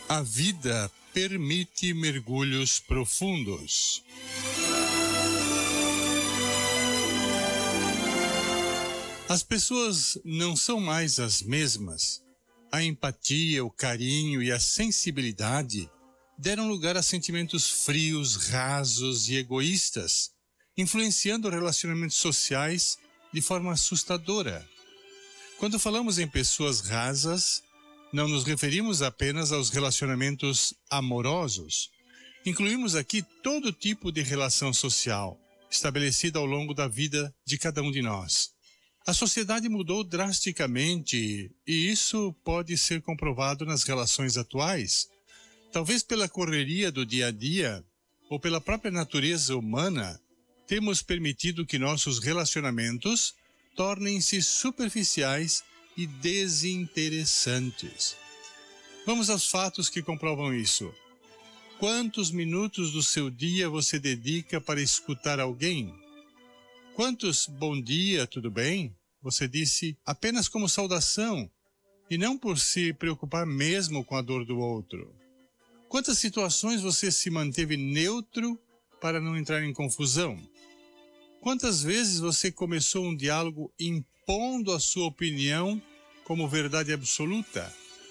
A vida permite mergulhos profundos. As pessoas não são mais as mesmas. A empatia, o carinho e a sensibilidade deram lugar a sentimentos frios, rasos e egoístas, influenciando relacionamentos sociais de forma assustadora. Quando falamos em pessoas rasas, não nos referimos apenas aos relacionamentos amorosos. Incluímos aqui todo tipo de relação social, estabelecida ao longo da vida de cada um de nós. A sociedade mudou drasticamente e isso pode ser comprovado nas relações atuais. Talvez pela correria do dia a dia ou pela própria natureza humana, temos permitido que nossos relacionamentos tornem-se superficiais e desinteressantes. Vamos aos fatos que comprovam isso. Quantos minutos do seu dia você dedica para escutar alguém? Quantos bom dia, tudo bem? Você disse apenas como saudação e não por se preocupar mesmo com a dor do outro. Quantas situações você se manteve neutro para não entrar em confusão? Quantas vezes você começou um diálogo impondo a sua opinião como verdade absoluta?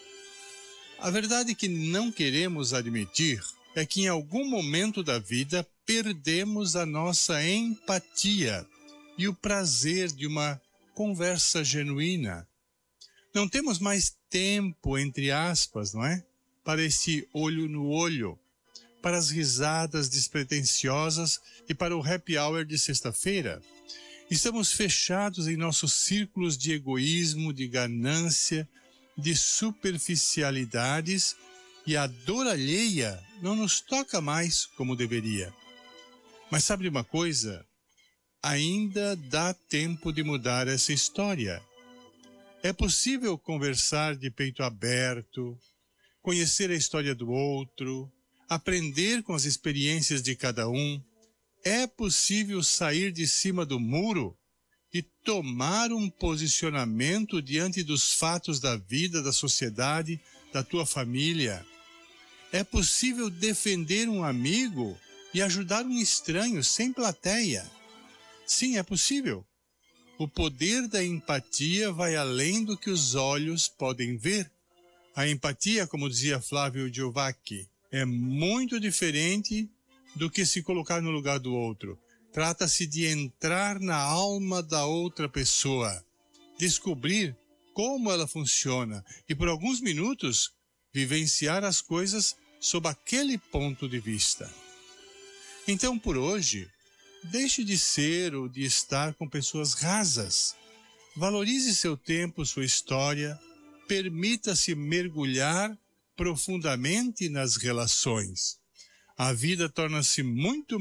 A verdade que não queremos admitir é que em algum momento da vida perdemos a nossa empatia e o prazer de uma conversa genuína. Não temos mais tempo, entre aspas, não é? Para esse olho no olho, para as risadas despretensiosas e para o happy hour de sexta-feira. Estamos fechados em nossos círculos de egoísmo, de ganância, de superficialidades e a dor alheia não nos toca mais como deveria. Mas sabe uma coisa? Ainda dá tempo de mudar essa história. É possível conversar de peito aberto, conhecer a história do outro, aprender com as experiências de cada um. É possível sair de cima do muro e tomar um posicionamento diante dos fatos da vida, da sociedade, da tua família. É possível defender um amigo e ajudar um estranho sem plateia. Sim, é possível. O poder da empatia vai além do que os olhos podem ver. A empatia, como dizia Flávio Giovacchi, é muito diferente do que se colocar no lugar do outro. Trata-se de entrar na alma da outra pessoa, descobrir como ela funciona e por alguns minutos vivenciar as coisas sob aquele ponto de vista. Então, por hoje, deixe de ser ou de estar com pessoas rasas. Valorize seu tempo, sua história, permita-se mergulhar profundamente nas relações. A vida torna-se muito